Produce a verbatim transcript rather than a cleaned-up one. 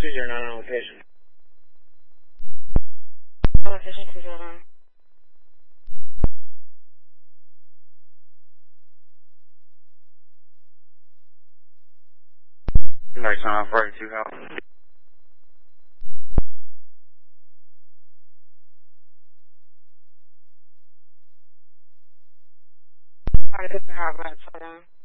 two zero nine on location. Location two zero nine. Nice on forty-two, how? Alright, this is how I slow down.